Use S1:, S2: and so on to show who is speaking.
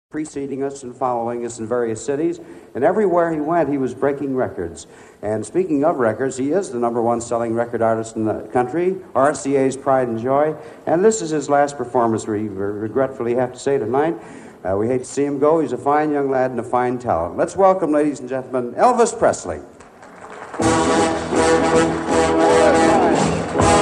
S1: preceding us and following us in various cities, and everywhere he went, he was breaking records. And speaking of records, he is the number one selling record artist in the country, RCA's Pride and Joy, and this is his last performance, we regretfully have to say tonight. We hate to see him go. He's a fine young lad and a fine talent. Let's welcome, ladies and gentlemen, Elvis Presley.